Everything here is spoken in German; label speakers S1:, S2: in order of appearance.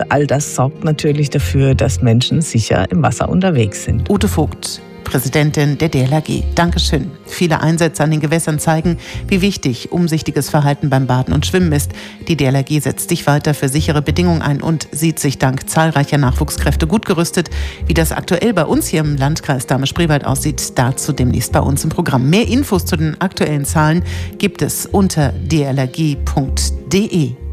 S1: All das sorgt natürlich dafür, dass Menschen sicher im Wasser unterwegs sind.
S2: Ute Vogt, Präsidentin der DLRG. Dankeschön. Viele Einsätze an den Gewässern zeigen, wie wichtig umsichtiges Verhalten beim Baden und Schwimmen ist. Die DLRG setzt sich weiter für sichere Bedingungen ein und sieht sich dank zahlreicher Nachwuchskräfte gut gerüstet. Wie das aktuell bei uns hier im Landkreis Dahme-Spreewald aussieht, dazu demnächst bei uns im Programm. Mehr Infos zu den aktuellen Zahlen gibt es unter dlrg.de.